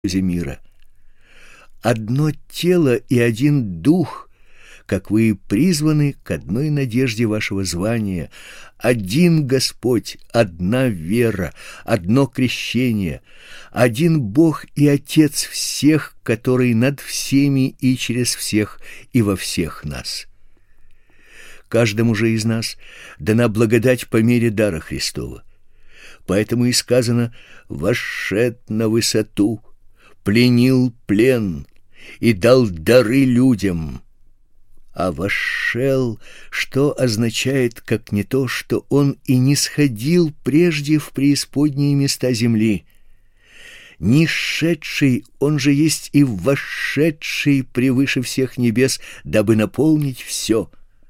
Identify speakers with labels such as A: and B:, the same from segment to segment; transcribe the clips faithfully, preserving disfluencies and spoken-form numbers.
A: мира. Одно тело и один дух, как вы призваны к одной надежде вашего звания, один Господь, одна вера, одно крещение, один Бог и Отец всех, который над всеми и через всех и во всех нас. Каждому же из нас дана благодать по мере дара Христова. Поэтому и сказано: «Вошед на высоту, пленил плен и дал дары людям». А вошел, что означает, как не то, что он и не сходил прежде в преисподние места земли. Нишедший, он же есть и вошедший превыше всех небес, дабы наполнить все.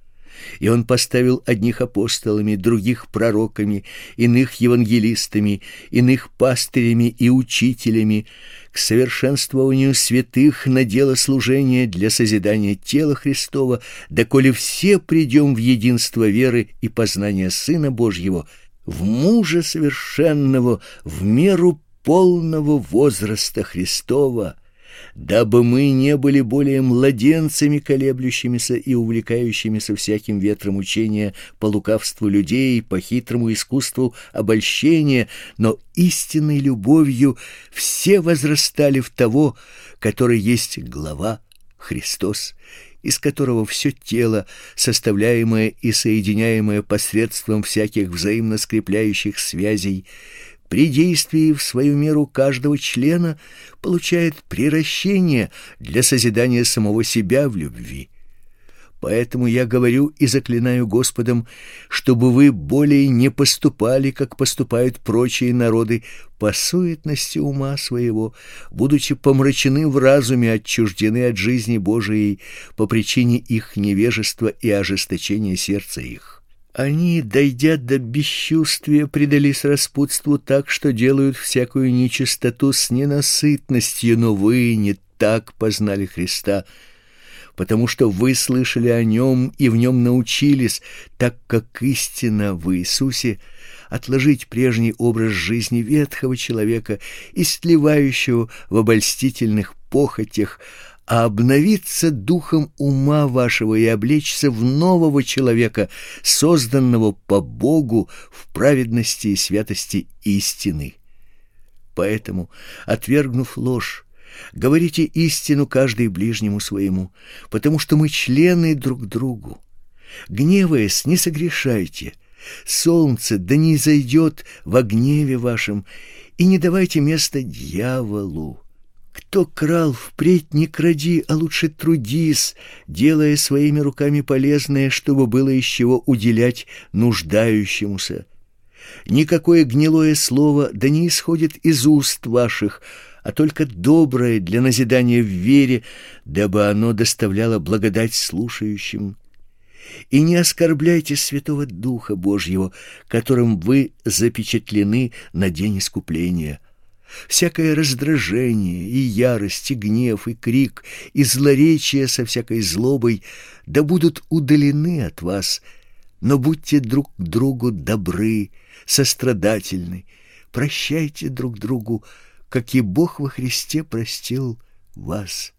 A: И он поставил одних апостолами, других пророками, иных евангелистами, иных пастырями и учителями, к совершенствованию святых на дело служения для созидания тела Христова, доколе все придем в единство веры и познания Сына Божьего, в мужа совершенного, в меру полного возраста Христова, дабы мы не были более младенцами, колеблющимися и увлекающимися всяким ветром учения по лукавству людей, по хитрому искусству обольщения, но истинной любовью все возрастали в того, который есть глава, Христос, из которого все тело, составляемое и соединяемое посредством всяких взаимно скрепляющих связей, при действии в свою меру каждого члена получает приращение для созидания самого себя в любви. Поэтому я говорю и заклинаю Господом, чтобы вы более не поступали, как поступают прочие народы, по суетности ума своего, будучи помрачены в разуме, отчуждены от жизни Божией по причине их невежества и ожесточения сердца их. Они, дойдя до бесчувствия, предались распутству так, что делают всякую нечистоту с ненасытностью, но вы не так познали Христа, потому что вы слышали о Нем и в Нем научились, так как истина в Иисусе, отложить прежний образ жизни ветхого человека, истлевающего в обольстительных похотях, а обновиться духом ума вашего и облечься в нового человека, созданного по Богу в праведности и святости истины. Поэтому, отвергнув ложь, говорите истину каждый ближнему своему, потому что мы члены друг другу. Гневаясь, не согрешайте. Солнце да не зайдет во гневе вашем, и не давайте места дьяволу. Кто крал, впредь не кради, а лучше трудись, делая своими руками полезное, чтобы было из чего уделять нуждающемуся. Никакое гнилое слово да не исходит из уст ваших, а только доброе для назидания в вере, дабы оно доставляло благодать слушающим. И не оскорбляйте Святого Духа Божьего, которым вы запечатлены на день искупления. Всякое раздражение, и ярость, и гнев, и крик, и злоречие со всякой злобой да будут удалены от вас, но будьте друг к другу добры, сострадательны, прощайте друг другу, как и Бог во Христе простил вас.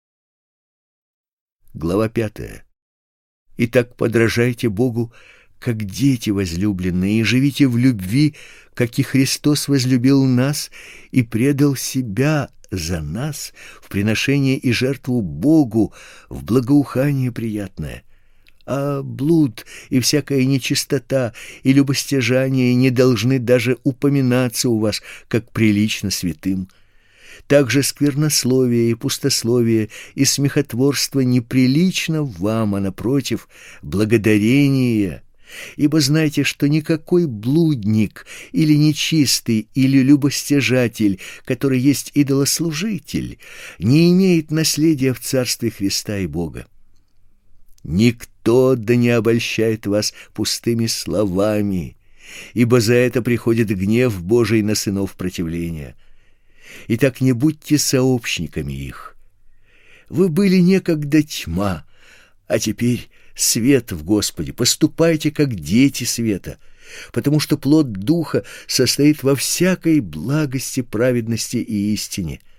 A: Глава пятая. Итак, подражайте Богу, как дети возлюбленные, и живите в любви, как и Христос возлюбил нас и предал себя за нас в приношение и жертву Богу, в благоухание приятное. А блуд и всякая нечистота и любостяжание не должны даже упоминаться у вас, как прилично святым. Также сквернословие и пустословие и смехотворство неприлично вам, а напротив, благодарение. Ибо знайте, что никакой блудник или нечистый или любостяжатель, который есть идолослужитель, не имеет наследия в Царстве Христа и Бога. Никто да не обольщает вас пустыми словами, ибо за это приходит гнев Божий на сынов противления. Итак, не будьте сообщниками их. Вы были некогда тьма, а теперь свет в Господе. Поступайте, как дети света, потому что плод Духа состоит во всякой благости, праведности и истине.